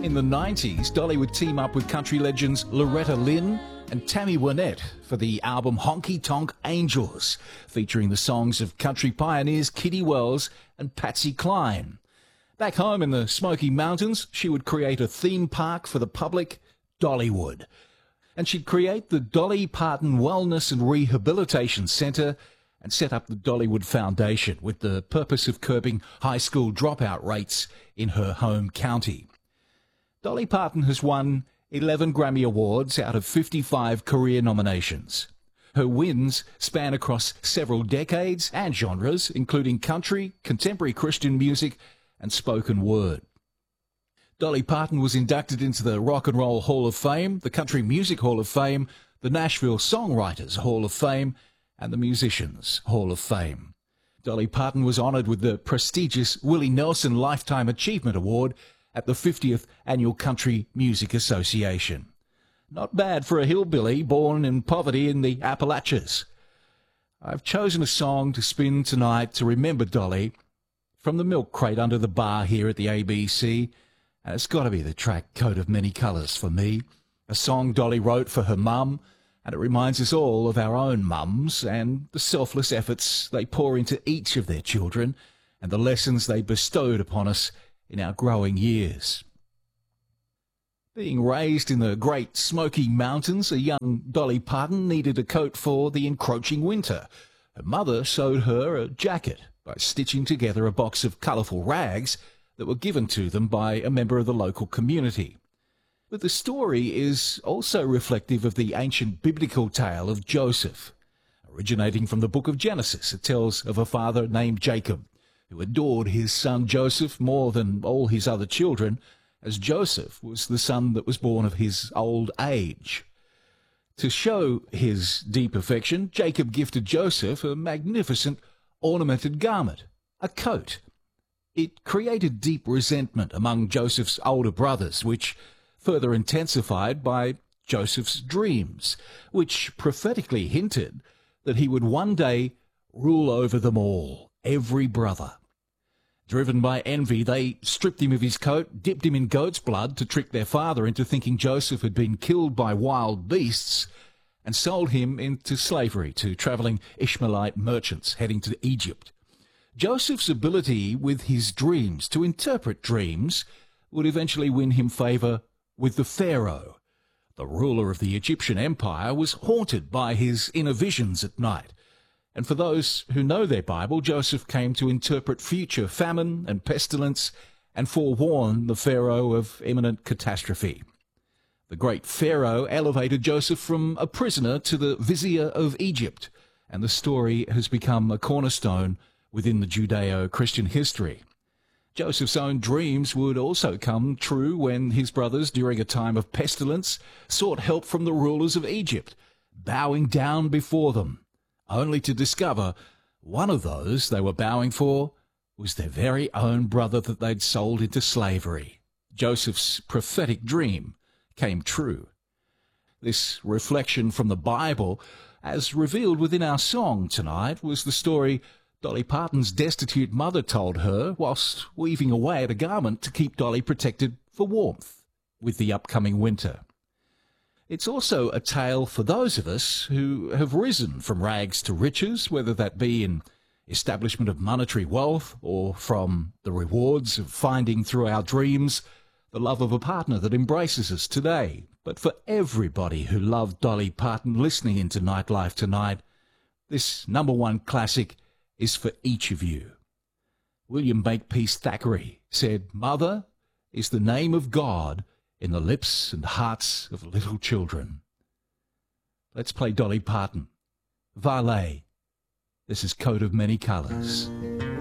In the 90s, Dolly would team up with country legends Loretta Lynn and Tammy Wynette for the album Honky Tonk Angels, featuring the songs of country pioneers Kitty Wells and Patsy Cline. Back home in the Smoky Mountains, she would create a theme park for the public, Dollywood. And she'd create the Dolly Parton Wellness and Rehabilitation Centre and set up the Dollywood Foundation with the purpose of curbing high school dropout rates in her home county. Dolly Parton has won 11 Grammy Awards out of 55 career nominations. Her wins span across several decades and genres, including country, contemporary Christian music, and spoken word. Dolly Parton was inducted into the Rock and Roll Hall of Fame, the Country Music Hall of Fame, the Nashville Songwriters Hall of Fame, and the Musicians Hall of Fame. Dolly Parton was honoured with the prestigious Willie Nelson Lifetime Achievement Award at the 50th Annual Country Music Association. Not bad for a hillbilly born in poverty in the Appalachians. I've chosen a song to spin tonight to remember Dolly from the milk crate under the bar here at the ABC. And it's got to be the track Coat of Many Colours for me, a song Dolly wrote for her mum, and it reminds us all of our own mums and the selfless efforts they pour into each of their children and the lessons they bestowed upon us in our growing years. Being raised in the Great Smoky Mountains, a young Dolly Parton needed a coat for the encroaching winter. Her mother sewed her a jacket by stitching together a box of colourful rags that were given to them by a member of the local community. But the story is also reflective of the ancient biblical tale of Joseph. Originating from the book of Genesis, it tells of a father named Jacob, who adored his son Joseph more than all his other children, as Joseph was the son that was born of his old age. To show his deep affection, Jacob gifted Joseph a magnificent ornamented garment, a coat. It created deep resentment among Joseph's older brothers, which further intensified by Joseph's dreams, which prophetically hinted that he would one day rule over them all, every brother. Driven by envy, they stripped him of his coat, dipped him in goat's blood to trick their father into thinking Joseph had been killed by wild beasts, and sold him into slavery to travelling Ishmaelite merchants heading to Egypt. Joseph's ability with his dreams to interpret dreams would eventually win him favour with the Pharaoh. The ruler of the Egyptian Empire was haunted by his inner visions at night. And for those who know their Bible, Joseph came to interpret future famine and pestilence and forewarn the Pharaoh of imminent catastrophe. The great Pharaoh elevated Joseph from a prisoner to the vizier of Egypt, and the story has become a cornerstone within the Judeo-Christian history. Joseph's own dreams would also come true when his brothers, during a time of pestilence, sought help from the rulers of Egypt, bowing down before them, only to discover one of those they were bowing for was their very own brother that they'd sold into slavery. Joseph's prophetic dream came true. This reflection from the Bible, as revealed within our song tonight, was the story Dolly Parton's destitute mother told her whilst weaving away at a garment to keep Dolly protected for warmth with the upcoming winter. It's also a tale for those of us who have risen from rags to riches, whether that be in establishment of monetary wealth or from the rewards of finding through our dreams the love of a partner that embraces us today. But for everybody who loved Dolly Parton listening into Nightlife tonight, this #1 classic is for each of you. William Makepeace Thackeray said, "Mother is the name of God in the lips and hearts of little children." Let's play Dolly Parton. Valet. This is Coat of Many Colours.